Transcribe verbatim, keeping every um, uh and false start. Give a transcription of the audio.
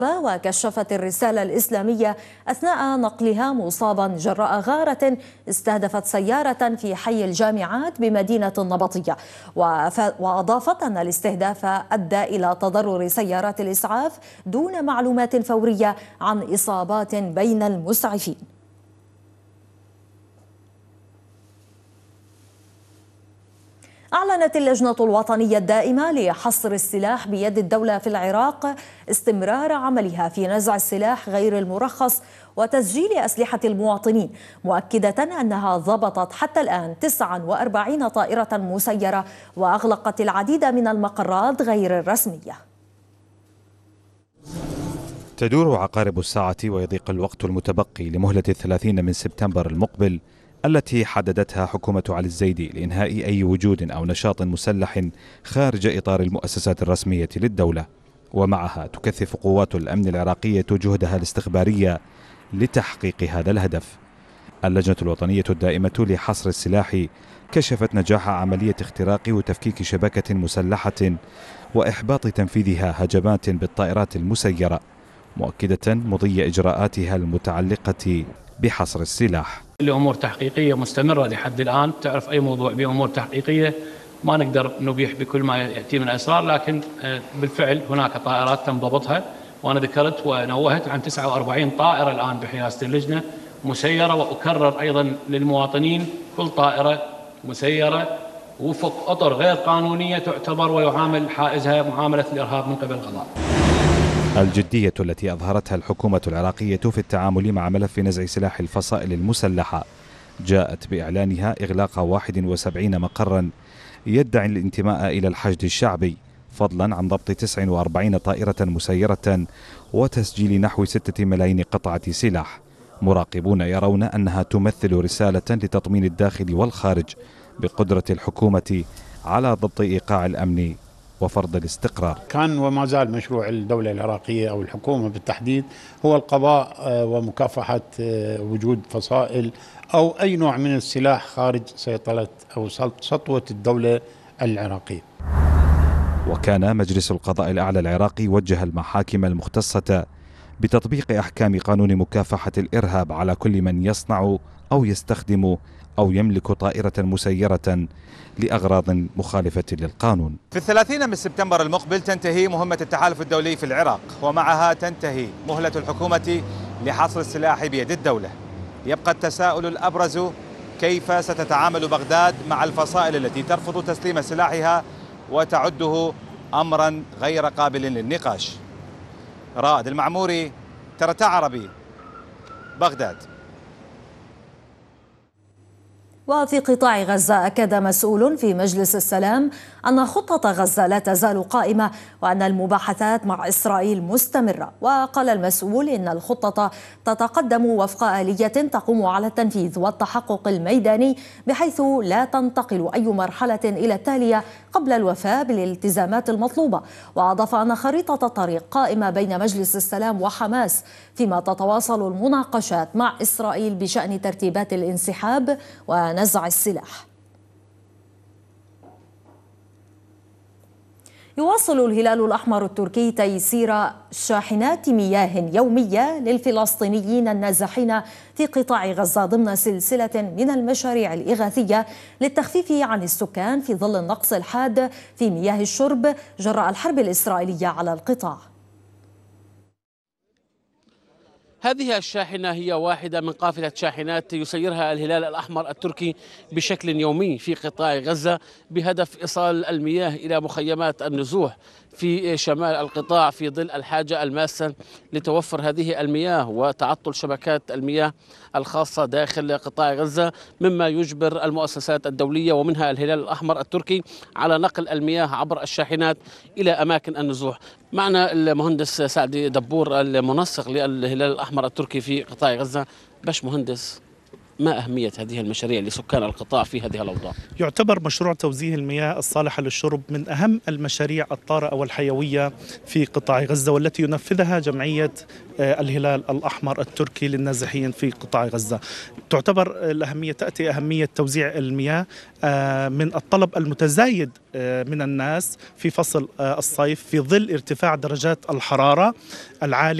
وكشفت الرسالة الإسلامية أثناء نقلها مصابا جراء غارة استهدفت سيارة في حي الجامعات بمدينة النبطية، وأضافت أن الاستهداف أدى إلى تضرر سيارات الإسعاف دون معلومات فورية عن إصابات بين المسعفين. أعلنت اللجنة الوطنية الدائمة لحصر السلاح بيد الدولة في العراق استمرار عملها في نزع السلاح غير المرخص وتسجيل أسلحة المواطنين، مؤكدة أنها ضبطت حتى الآن تسعة وأربعين طائرة مسيرة وأغلقت العديد من المقرات غير الرسمية. تدور عقارب الساعة ويضيق الوقت المتبقي لمهلة الثلاثين من سبتمبر المقبل التي حددتها حكومة علي الزيدي لإنهاء أي وجود أو نشاط مسلح خارج إطار المؤسسات الرسمية للدولة، ومعها تكثف قوات الأمن العراقية جهدها الاستخبارية لتحقيق هذا الهدف. اللجنة الوطنية الدائمة لحصر السلاح كشفت نجاح عملية اختراق وتفكيك شبكة مسلحة وإحباط تنفيذها هجمات بالطائرات المسيرة، مؤكدة مضي إجراءاتها المتعلقة بحصر السلاح. الأمور تحقيقية مستمرة لحد الآن. تعرف أي موضوع بأمور تحقيقية ما نقدر نبيح بكل ما يأتي من أسرار، لكن بالفعل هناك طائرات تم ضبطها، وأنا ذكرت ونوهت عن تسعة وأربعين طائرة الآن بحراسة اللجنة مسيرة. وأكرر أيضا للمواطنين كل طائرة مسيرة وفق أطر غير قانونية تعتبر ويعامل حائزها معاملة الإرهاب من قبل القضاء. الجدية التي أظهرتها الحكومة العراقية في التعامل مع ملف نزع سلاح الفصائل المسلحة جاءت بإعلانها إغلاق واحد وسبعين مقرا يدعي الانتماء إلى الحشد الشعبي، فضلا عن ضبط تسعة وأربعين طائرة مسيرة وتسجيل نحو ستة ملايين قطعة سلاح. مراقبون يرون أنها تمثل رسالة لتطمين الداخل والخارج بقدرة الحكومة على ضبط إيقاع الأمن وفرض الاستقرار. كان وما زال مشروع الدولة العراقية أو الحكومة بالتحديد هو القضاء ومكافحة وجود فصائل أو أي نوع من السلاح خارج سيطرة أو سطوة الدولة العراقية. وكان مجلس القضاء الأعلى العراقي وجه المحاكم المختصة بتطبيق أحكام قانون مكافحة الإرهاب على كل من يصنع أو يستخدم أو يملك طائرة مسيرة لأغراض مخالفة للقانون. في الثلاثين من سبتمبر المقبل تنتهي مهمة التحالف الدولي في العراق، ومعها تنتهي مهلة الحكومة لحصر السلاح بيد الدولة. يبقى التساؤل الأبرز: كيف ستتعامل بغداد مع الفصائل التي ترفض تسليم سلاحها وتعده أمرا غير قابل للنقاش؟ رائد المعموري، ترتا عربي، بغداد. وفي قطاع غزة أكد مسؤول في مجلس السلام أن خطة غزة لا تزال قائمة وأن المباحثات مع إسرائيل مستمرة. وقال المسؤول إن الخطة تتقدم وفق آلية تقوم على التنفيذ والتحقق الميداني بحيث لا تنتقل أي مرحلة إلى التالية قبل الوفاء بالالتزامات المطلوبة. وأضاف أن خريطة الطريق قائمة بين مجلس السلام وحماس، فيما تتواصل المناقشات مع إسرائيل بشأن ترتيبات الانسحاب ونزع السلاح. يواصل الهلال الأحمر التركي تيسير شاحنات مياه يومية للفلسطينيين النازحين في قطاع غزة ضمن سلسلة من المشاريع الإغاثية للتخفيف عن السكان في ظل النقص الحاد في مياه الشرب جراء الحرب الإسرائيلية على القطاع. هذه الشاحنة هي واحدة من قافلة شاحنات يسيرها الهلال الأحمر التركي بشكل يومي في قطاع غزة بهدف إيصال المياه إلى مخيمات النزوح في شمال القطاع في ظل الحاجة الماسة لتوفر هذه المياه وتعطل شبكات المياه الخاصة داخل قطاع غزة، مما يجبر المؤسسات الدولية ومنها الهلال الأحمر التركي على نقل المياه عبر الشاحنات إلى أماكن النزوح. معنا المهندس سعدي دبور المنسق للهلال الأحمر التركي في قطاع غزة. باش مهندس، ما أهمية هذه المشاريع لسكان القطاع في هذه الأوضاع؟ يعتبر مشروع توزيع المياه الصالحة للشرب من أهم المشاريع الطارئة والحيوية في قطاع غزة، والتي ينفذها جمعية الهلال الأحمر التركي للنازحين في قطاع غزة. تعتبر الأهمية تأتي أهمية توزيع المياه من الطلب المتزايد من الناس في فصل الصيف في ظل ارتفاع درجات الحرارة العالية